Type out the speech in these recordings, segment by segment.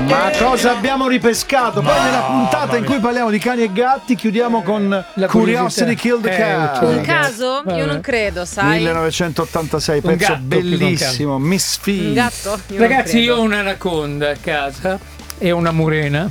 Ma cosa abbiamo ripescato? Poi nella puntata in cui parliamo di cani e gatti chiudiamo con Curiosity Killed the Cat. Un caso? Io non credo, sai. 1986, pezzo bellissimo, Misfits. Un gatto? Ragazzi, io ho un'anaconda a casa e una murena.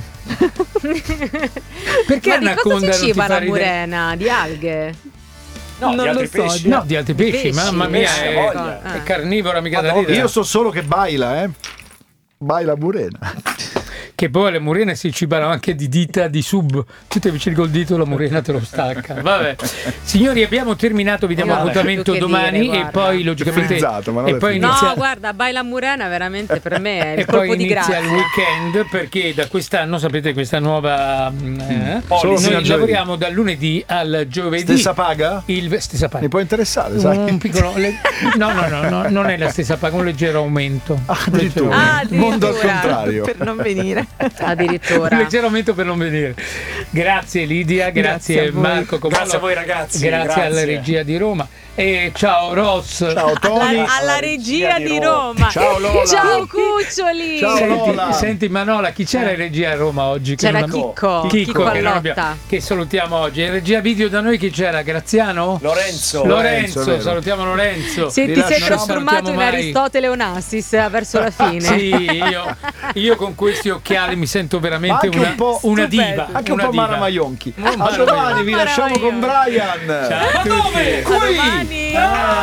Perché Ma di anaconda cosa si non ciba ti fa la ridere? murena? Di alghe? No, Non di altri lo so, pesci. No, di altri pesci, Pesci. mamma mia, Pesci, voglia. è carnivora, mica da Madonna, ridere. Io so solo che baila, Baila Murena. Che poi le murene si cibano anche di dita di sub. Tu ti avvicini col dito, la murena te lo stacca. Vabbè. Signori, abbiamo terminato, vi diamo Io non appuntamento so più che domani dire, e guarda. poi logicamente Frizzato, ma non e è poi frizzato. inizia No, guarda, Baila Murena veramente per me è e il colpo poi di inizia grazia. il weekend, perché da quest'anno sapete questa nuova Solo fino a noi giovedì. lavoriamo dal lunedì al giovedì. Stessa paga? Stessa paga. Mi può interessare, sai? Un piccolo no, non è la stessa paga, un leggero aumento. Addirittura. Ah, Mondo al addirittura. contrario. Per non venire. Addirittura. Un leggero aumento per non venire. Grazie Lidia, grazie, Grazie a voi. Marco Comallo, Grazie a voi, ragazzi. grazie alla regia di Roma e ciao Ross. Ciao Tony. Alla regia di Roma. Ciao Lola. Ciao cuccioli. Ciao Lola. Senti Manola, chi c'era in regia a Roma oggi? Che C'era non abbiamo- Chicco che, non Pallotta. abbiamo- che salutiamo oggi. In regia video da noi chi c'era? Graziano? Lorenzo. Lorenzo, vero. Salutiamo Lorenzo. Ti lasciamo- sei non trasformato in salutiamo mai. Aristotele Onassis verso la fine. Sì, io con questi occhiali mi sento Ma veramente anche un po' una stupendo. diva. Anche un una po' diva. Mara Maionchi. Mara A domani, vi Mara lasciamo con Brian. Ciao a tutti. A domani.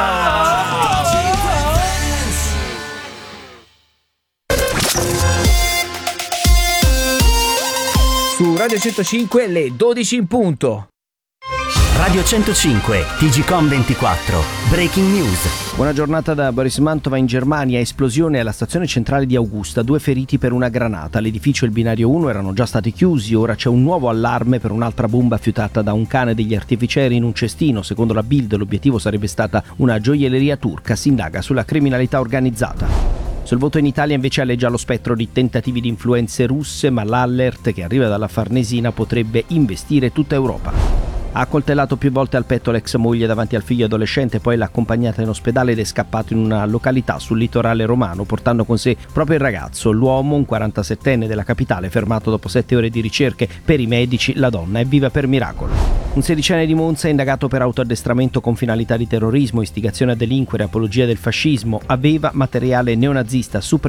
Su Radio 105 le 12 in punto. Radio 105, TGcom 24, Breaking News. Buona giornata da Boris Mantova. In Germania, esplosione alla stazione centrale di Augusta, 2 feriti per una granata. L'edificio e il binario 1 erano già stati chiusi, ora c'è un nuovo allarme per un'altra bomba fiutata da un cane degli artificieri in un cestino. Secondo la Bild l'obiettivo sarebbe stata una gioielleria turca, si indaga sulla criminalità organizzata. Sul voto in Italia invece alleggia lo spettro di tentativi di influenze russe, ma l'alert che arriva dalla Farnesina potrebbe investire tutta Europa. Ha accoltellato più volte al petto l'ex moglie davanti al figlio adolescente, poi l'ha accompagnata in ospedale ed è scappato in una località sul litorale romano, portando con sé proprio il ragazzo. L'uomo, un 47enne della capitale, fermato dopo 7 ore di ricerche per i medici, la donna è viva per miracolo. Un 16enne di Monza è indagato per autoaddestramento con finalità di terrorismo, istigazione a delinquere, apologia del fascismo, aveva materiale neonazista su